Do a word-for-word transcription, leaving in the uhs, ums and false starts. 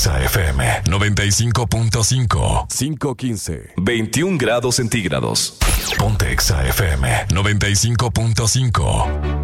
Exa F M noventa y cinco punto cinco. cinco quince. veintiún grados centígrados. Ponte Exa F M noventa y cinco punto cinco.